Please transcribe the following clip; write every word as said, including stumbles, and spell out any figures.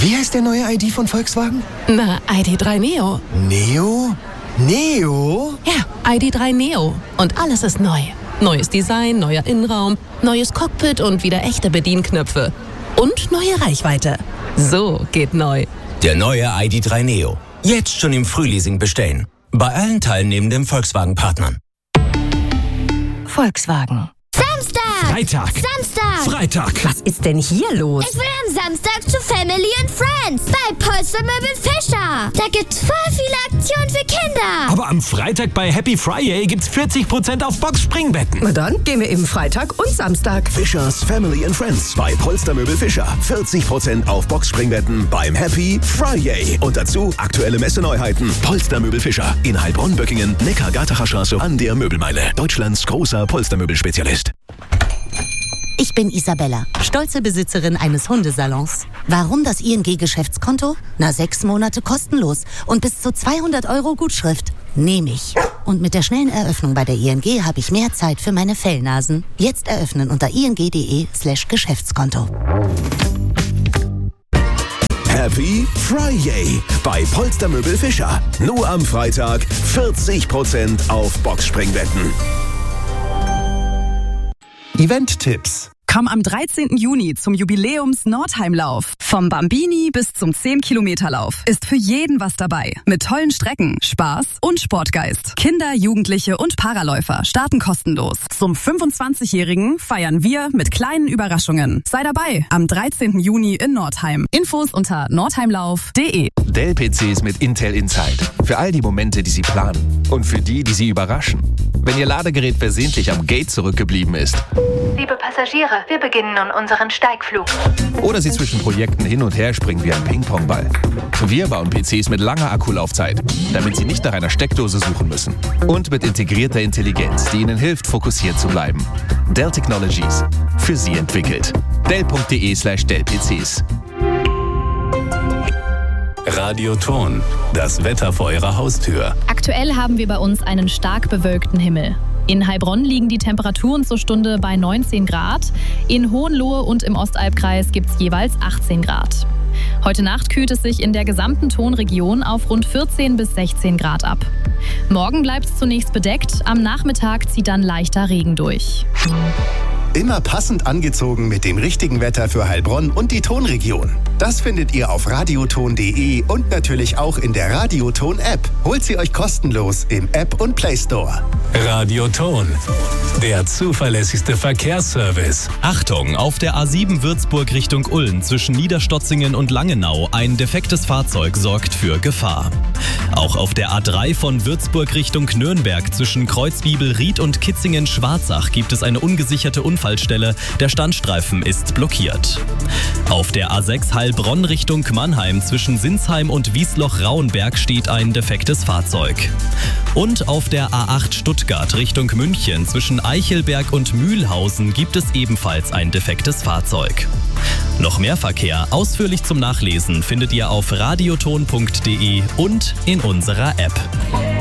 Wie heißt der neue I D von Volkswagen? Na, I D drei Neo. Neo? Neo? Ja, I D drei Neo. Und alles ist neu. Neues Design, neuer Innenraum, neues Cockpit und wieder echte Bedienknöpfe. Und neue Reichweite. So geht neu. Der neue I D drei Neo. Jetzt schon im Frühleasing bestellen. Bei allen teilnehmenden Volkswagen-Partnern. Volkswagen. Samstag! Freitag! Samstag! Freitag! Was ist denn hier los? Ich will am Samstag zu Family and Friends bei Polstermöbel Fischer. Da gibt's voll viele Aktionen für Kinder. Aber am Freitag bei Happy Friday gibt's vierzig Prozent auf Boxspringbetten. Na dann gehen wir eben Freitag und Samstag. Fischers Family and Friends bei Polstermöbel Fischer. vierzig Prozent auf Boxspringbetten beim Happy Friday. Und dazu aktuelle Messeneuheiten. Polstermöbel Fischer in Heilbronn, Böckingen, Neckar-Gartacher Straße an der Möbelmeile. Deutschlands großer Polstermöbelspezialist. Ich bin Isabella, stolze Besitzerin eines Hundesalons. Warum das I N G-Geschäftskonto? Na, sechs Monate kostenlos und bis zu zweihundert Euro Gutschrift. Nehme ich. Und mit der schnellen Eröffnung bei der I N G habe ich mehr Zeit für meine Fellnasen. Jetzt eröffnen unter ing.de slash Geschäftskonto. Happy Friday bei Polstermöbel Fischer. Nur am Freitag vierzig Prozent auf Boxspringbetten. Event-Tipps. Komm am dreizehnten Juni zum Jubiläums-Nordheimlauf. Vom Bambini bis zum zehn-Kilometer-Lauf ist für jeden was dabei. Mit tollen Strecken, Spaß und Sportgeist. Kinder, Jugendliche und Paraläufer starten kostenlos. Zum fünfundzwanzigjährigen feiern wir mit kleinen Überraschungen. Sei dabei am dreizehnten Juni in Nordheim. Infos unter nordheimlauf punkt de. Dell-P Cs mit Intel Inside. Für all die Momente, die Sie planen. Und für die, die Sie überraschen. Wenn Ihr Ladegerät versehentlich am Gate zurückgeblieben ist. Liebe Passagiere, wir beginnen nun unseren Steigflug. Oder Sie zwischen Projekten hin und her springen wie ein Ping-Pong-Ball. Wir bauen P Cs mit langer Akkulaufzeit, damit Sie nicht nach einer Steckdose suchen müssen. Und mit integrierter Intelligenz, die Ihnen hilft, fokussiert zu bleiben. Dell Technologies. Für Sie entwickelt. Dell.de slash Dell-PCs. Radioton. Das Wetter vor Ihrer Haustür. Aktuell haben wir bei uns einen stark bewölkten Himmel. In Heilbronn liegen die Temperaturen zur Stunde bei neunzehn Grad. In Hohenlohe und im Ostalbkreis gibt es jeweils achtzehn Grad. Heute Nacht kühlt es sich in der gesamten Tonregion auf rund vierzehn bis sechzehn Grad ab. Morgen bleibt es zunächst bedeckt, am Nachmittag zieht dann leichter Regen durch. Immer passend angezogen mit dem richtigen Wetter für Heilbronn und die Tonregion. Das findet ihr auf radioton punkt de und natürlich auch in der Radioton-App. Holt sie euch kostenlos im App und Play Store. Radioton. Der zuverlässigste Verkehrsservice. Achtung, auf der A sieben Würzburg Richtung Ulm zwischen Niederstotzingen und Langenau. Ein defektes Fahrzeug sorgt für Gefahr. Auch auf der A drei von Würzburg Richtung Nürnberg zwischen Kreuzwiebel-Ried und Kitzingen-Schwarzach gibt es eine ungesicherte Unfallstelle. Der Standstreifen ist blockiert. Auf der A sechs Heilbronn Richtung Mannheim zwischen Sinsheim und Wiesloch-Rauenberg steht ein defektes Fahrzeug. Und auf der A acht Stuttgart Richtung München zwischen Eichelberg und Mühlhausen gibt es ebenfalls ein defektes Fahrzeug. Noch mehr Verkehr ausführlich zum Nachlesen findet ihr auf radioton punkt de und in unserer App.